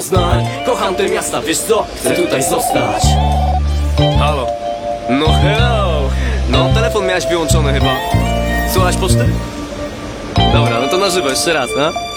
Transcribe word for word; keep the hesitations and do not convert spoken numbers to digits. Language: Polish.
doznań. Kocham te miasta, wiesz co? Chcę tutaj zostać. Halo. No hello. No, telefon miałeś wyłączony chyba. Słuchasz poczty? Dobra, no to na żywo jeszcze raz, no.